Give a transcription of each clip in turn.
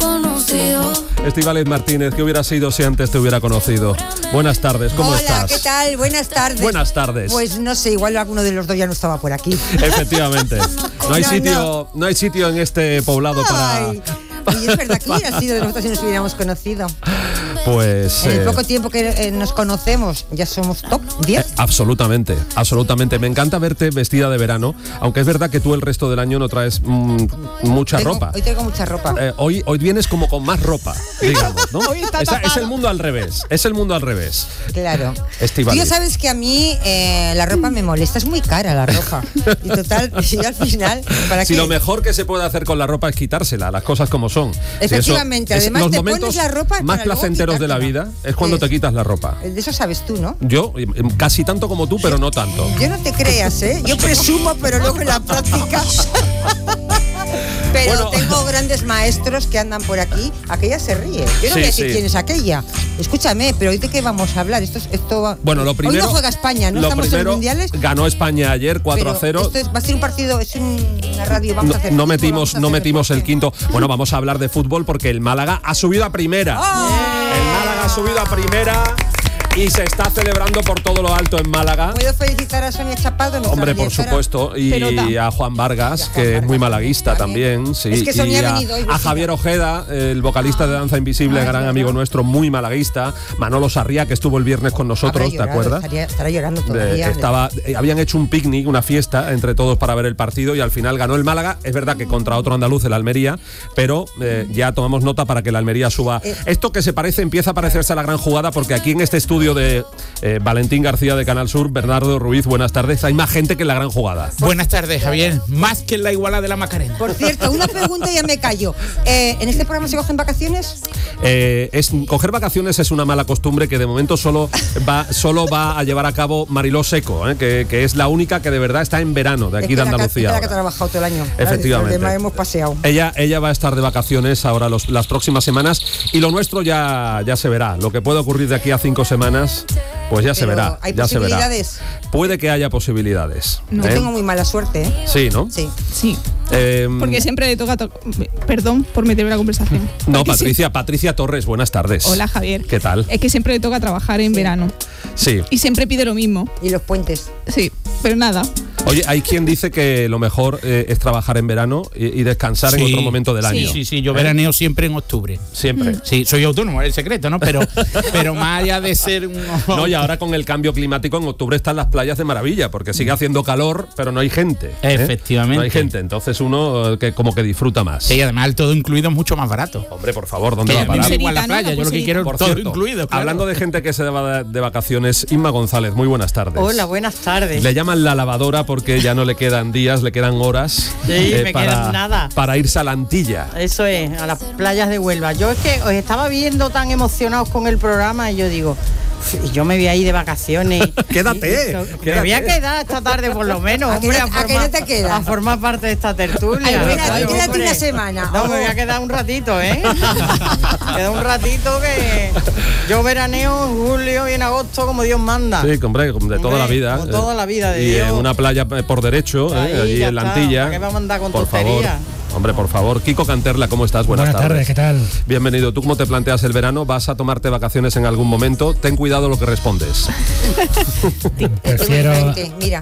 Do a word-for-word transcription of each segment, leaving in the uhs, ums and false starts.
conocido. Estíbaliz Martínez, ¿qué hubiera sido si antes te hubiera conocido? Buenas tardes, ¿cómo Hola, estás? Hola, ¿qué tal? Buenas tardes. Buenas tardes. Pues no sé, igual alguno de los dos ya no estaba por aquí. Efectivamente. No hay No, sitio, no. no hay sitio en este poblado Ay, para. y es verdad que hubiera sido de nosotros si nos hubiéramos conocido. Pues. En el eh, poco tiempo que eh, nos conocemos, ya somos top diez. Absolutamente, absolutamente. Me encanta verte vestida de verano, aunque es verdad que tú el resto del año no traes mm, mucha Tengo- ropa. Hoy tengo mucha ropa. Eh, hoy, hoy vienes como con más ropa, digamos, ¿no? Hoy está Esa- es tapada. el mundo al revés, es el mundo al revés. Claro. Tú Estíbaliz. ya sabes que a mí eh, la ropa me molesta, es muy cara la ropa. Y total, y al final, ¿para Si qué? lo mejor que se puede hacer con la ropa es quitársela, las cosas como son. Si eso- Efectivamente, es- además los te momentos pones la ropa más para luego placenteros de la vida quitártela. es cuando Sí. te quitas la ropa. De eso sabes tú, ¿no? Yo, eh, casi tanto como tú, pero no tanto. Yo no te creas, ¿eh? Yo presumo, pero luego en la práctica. Pero Bueno. tengo grandes maestros que andan por aquí. Aquella se ríe. Yo no Sí, voy a decir sí. quién es aquella. Escúchame, pero ¿hoy de qué vamos a hablar? Esto, es- esto va- Bueno, lo primero. Hoy no juega España, ¿no? Lo Estamos en primero, los mundiales. ganó España ayer cuatro a cero. Esto es- va a ser un partido, es un- una radio. Vamos No, a hacer no fútbol, metimos, vamos a no hacer metimos el deporte. quinto. Bueno, vamos a hablar de fútbol porque el Málaga ha subido a primera. ¡Oh! El Málaga ha subido a primera y se está celebrando por todo lo alto en Málaga. ¿Puedo felicitar a Sonia Chapado? nuestra Hombre, por directora? supuesto, y Pelota. a Juan Vargas, Y a Juan que es Vargas muy malaguista también. también, sí. Es que Sonia y ha a, venido hoy a vestida. Javier Ojeda, el vocalista de Danza Invisible, Ah, gran claro. amigo nuestro, muy malaguista. Manolo Sarria, que estuvo el viernes con nosotros, Habrá ¿te llorado, acuerdas? Estaría, estará llorando De- todavía. estaba, eh, habían hecho un picnic, una fiesta entre todos para ver el partido y al final ganó el Málaga. Es verdad que contra otro andaluz, el Almería, pero eh, ya tomamos nota para que el Almería suba. Eh. Esto que se parece empieza a parecerse a la gran jugada porque aquí en este estudio de eh, Valentín García de Canal Sur, Bernardo Ruiz, buenas tardes, hay más gente que en la gran jugada. Buenas tardes, Javier. Más que en la iguala de la Macarena. Por cierto, una pregunta y ya me callo. Eh, ¿En este programa se cogen vacaciones? Eh, es, coger vacaciones es una mala costumbre que de momento solo va, solo va a llevar a cabo Mariló Seco, eh, que, que es la única que de verdad está en verano de aquí Es de que la que- Andalucía. es la que ha ahora. trabajado todo el año. Efectivamente. Los demás hemos paseado. Ella, ella va a estar de vacaciones ahora los- las próximas semanas y lo nuestro ya, ya se verá. Lo que puede ocurrir de aquí a cinco semanas, pues ya se Pero, verá. ¿hay ya se verá. posibilidades? Puede que haya posibilidades. Yo ¿eh? tengo muy mala suerte, ¿eh? Sí, ¿no? Sí. Sí, Eh, porque siempre le toca... to- Perdón por meterme en la conversación. no, Porque Patricia, Patricia Torres, buenas tardes. sí- Hola, Javier. ¿Qué tal? Es que siempre le toca trabajar en verano. Sí. Y siempre pide lo mismo. Y los puentes. Sí, pero nada. Oye, hay quien dice que lo mejor eh, es trabajar en verano y, y descansar en Sí. otro momento del Sí. año. Sí, sí, yo veraneo siempre en octubre. Siempre. Sí, soy autónomo, es el secreto, ¿no? Pero, pero más allá de ser un... No, y ahora con el cambio climático en octubre están las playas de maravilla, porque sigue haciendo calor, pero no hay gente. ¿eh? Efectivamente. No hay gente, entonces uno eh, que como que disfruta más. Sí, además el todo incluido es mucho más barato. Hombre, por favor, ¿dónde Que va a a mí me parar? da igual la Pulserita, ¿no? playa, La yo lo que pulserita. quiero es Por todo cierto, incluido. claro. hablando de gente que se va de vacaciones, Inma González, muy buenas tardes. Hola, buenas tardes. Le llaman la lavadora porque ya no le quedan días, le quedan horas Sí, me para, quedan nada. para irse a la Antilla. Eso es, a las playas de Huelva. Yo es que os estaba viendo tan emocionados con el programa y yo digo, "Uf, yo me voy a ir de vacaciones. Quédate, Y- Me quédate. voy a quedar esta tarde por lo menos, ¿A que hombre, no- a que no te quedas? a formar parte de esta tertulia. Ay, quédate- Claro, quédate hombre. una semana. No, me voy a quedar un ratito, ¿eh? Queda un ratito que yo veraneo en julio y en agosto como Dios manda. Sí, hombre, como de toda Hombre, la vida. como toda la vida de Y Dios. en una playa eh, por derecho, eh, Ahí allí ya en la está. Antilla. ¿Para qué vamos a andar con por favor. tonterías? Hombre, por favor. Kiko Canterla, ¿cómo estás? Buenas, Buenas tardes, ¿qué tal? Bienvenido. ¿Tú cómo te planteas el verano? ¿Vas a tomarte vacaciones en algún momento? Ten cuidado lo que respondes. Prefiero... Enfrente, mira.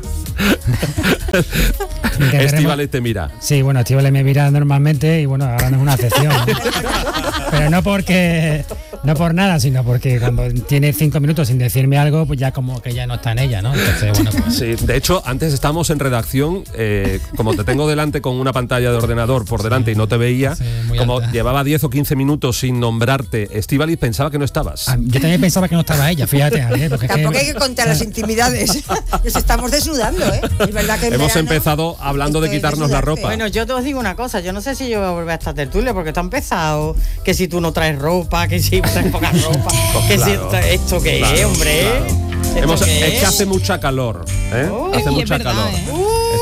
intentaremos- Estíbaliz te mira. Sí, bueno, Estíbaliz me mira normalmente y bueno, ahora no es una excepción. Pero no porque... No por nada, sino porque cuando tiene cinco minutos sin decirme algo, pues ya como que ya no está en ella, ¿no? Entonces, bueno, pues... Sí, de hecho, antes estábamos en redacción, eh, como te tengo delante con una pantalla de ordenador por delante y no te veía, Sí, muy como alta. llevaba diez o quince minutos sin nombrarte, Estíbaliz pensaba que no estabas. Ah, yo también pensaba que no estaba ella, fíjate, Javier, porque es que- Tampoco hay que contar las intimidades. Nos estamos desnudando, ¿eh? Es verdad que en Hemos verano empezado hablando de esto es quitarnos la desnudarse. ropa. Bueno, yo te os digo una cosa, yo no sé si yo voy a volver a esta tertulia porque está empezado, que si tú no traes ropa, que si traes poca ropa, Pues que claro, si esto que claro, es, hombre. claro. ¿Esto Hemos- qué es que hace mucha calor, ¿eh? Oh. hace Y es mucha verdad, calor. ¿eh?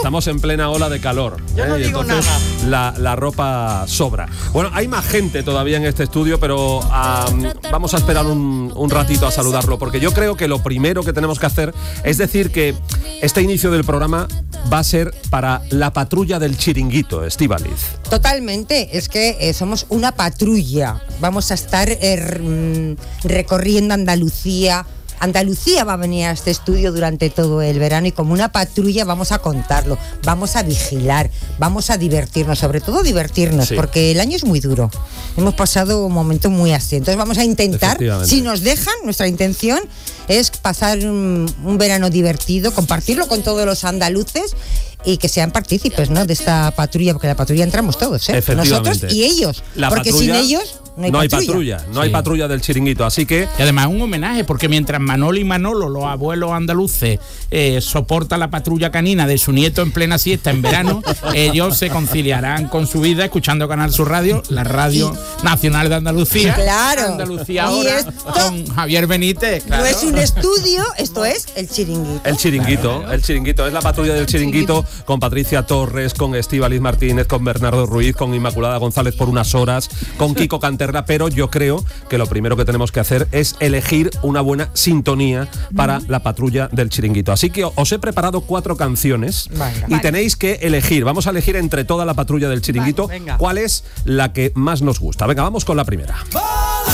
estamos en plena ola de calor. Yo no ¿eh? Y digo entonces nada. La, la ropa sobra. Bueno, hay más gente todavía en este estudio, pero um, vamos a esperar un, un ratito a saludarlo, porque yo creo que lo primero que tenemos que hacer es decir que este inicio del programa va a ser para la patrulla del Chiringuito, Estíbaliz. Totalmente, es que eh, somos una patrulla. Vamos a estar eh, recorriendo Andalucía. Andalucía va a venir a este estudio durante todo el verano y como una patrulla vamos a contarlo, vamos a vigilar, vamos a divertirnos, sobre todo divertirnos, sí. porque el año es muy duro. Hemos pasado un momento muy así, entonces vamos a intentar, si nos dejan, nuestra intención es pasar un, un verano divertido, compartirlo con todos los andaluces y que sean partícipes, ¿no?, de esta patrulla, porque la patrulla entramos todos, ¿eh? Nosotros y ellos, la porque patrulla, sin ellos no hay no patrulla. Hay patrulla, no sí. hay patrulla del Chiringuito, así que... Y además un homenaje, porque mientras Manolo y Manolo, los abuelos andaluces, eh, soportan la patrulla canina de su nieto en plena siesta en verano, ellos se conciliarán con su vida escuchando Canal Sur Radio, la radio y... nacional de Andalucía. Claro. Andalucía ahora, esto... con Javier Benítez. Claro. No es un estudio, esto es el Chiringuito. El Chiringuito, claro. el Chiringuito, es la patrulla del Chiringuito, con Patricia Torres, con Estíbaliz Martínez, con Bernardo Ruiz, con Inmaculada González por unas horas, con Kiko Canterla, pero yo creo que lo primero que tenemos que hacer es elegir una buena sintonía para mm. la patrulla del Chiringuito. Así que os he preparado cuatro canciones Venga. y Vale. tenéis que elegir, vamos a elegir entre toda la patrulla del Chiringuito, Vale, cuál es la que más nos gusta. Venga, vamos con la primera.